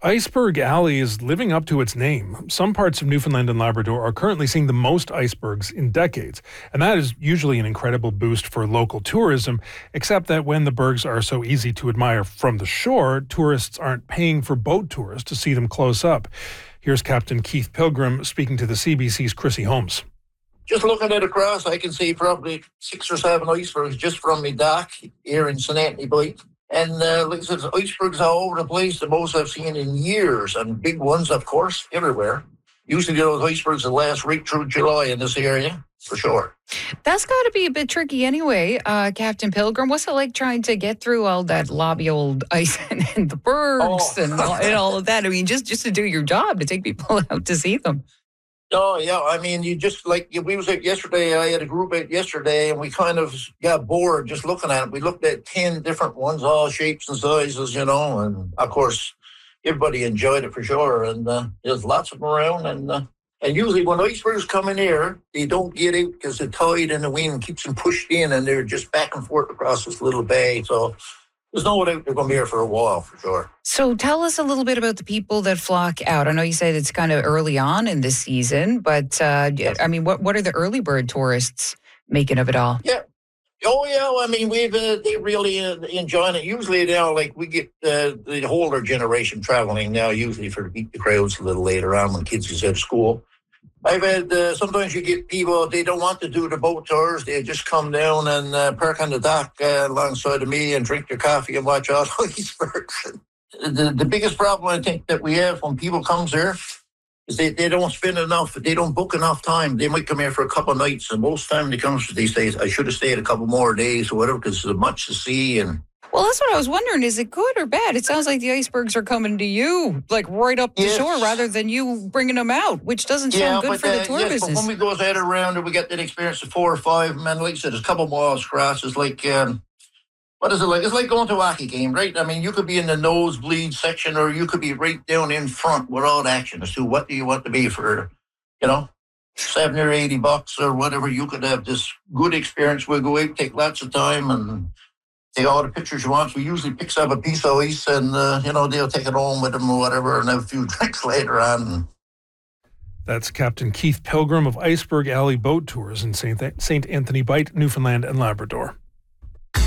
Iceberg Alley is living up to its name. Some parts of Newfoundland and Labrador are currently seeing the most icebergs in decades, and that is usually an incredible boost for local tourism, except that when the bergs are so easy to admire from the shore, tourists aren't paying for boat tours to see them close up. Here's Captain Keith Pilgrim speaking to the CBC's Chrissy Holmes. Just looking at across, I can see probably 6 or 7 icebergs just from my dock here in St. Anthony Bight. And like I said, icebergs all over the place, the most I've seen in years, and big ones, of course, everywhere. Usually those icebergs that last right through July in this area, for sure. That's got to be a bit tricky anyway, Captain Pilgrim. What's it like trying to get through all that lobial ice and the bergs and all of that? I mean, just to do your job, to take people out to see them. Oh, yeah. I mean, you just we was out yesterday. I had a group out yesterday, and we kind of got bored just looking at it. We looked at 10 different ones, all shapes and sizes, and of course, everybody enjoyed it for sure. And there's lots of them around. And usually when icebergs come in here, they don't get out because the tide and the wind keeps them pushed in, and they're just back and forth across this little bay. So there's no doubt they're going to be here for a while, for sure. So tell us a little bit about the people that flock out. I know you said it's kind of early on in this season, but I mean, what are the early bird tourists making of it all? Yeah. Oh, yeah. I mean, they really enjoying it. Usually now, we get the older generation traveling now, usually for to beat the crowds a little later on when kids get out of school. I've had, sometimes you get people, they don't want to do the boat tours. They just come down and park on the dock alongside of me and drink their coffee and watch all icebergs. The biggest problem I think that we have when people comes here is they don't spend enough, they don't book enough time. They might come here for a couple of nights, and most time they come, they say, I should have stayed a couple more days or whatever, because there's much to see. And well, that's what I was wondering. Is it good or bad? It sounds like the icebergs are coming to you, right up the shore, rather than you bringing them out, which doesn't sound good for the tour business. But when we go out around and we get that experience of 4 or 5, man, like I said, there's a couple miles across. It's like, what is it like? It's like going to a hockey game, right? I mean, you could be in the nosebleed section, or you could be right down in front with all action as to what do you want to be for, $70 or $80 or whatever. You could have this good experience. We'll go out, take lots of time, and take all the pictures you want. We usually pick up a piece of ice, and they'll take it home with them or whatever, and have a few drinks later on. That's Captain Keith Pilgrim of Iceberg Alley Boat Tours in St. Anthony Bight, Newfoundland and Labrador.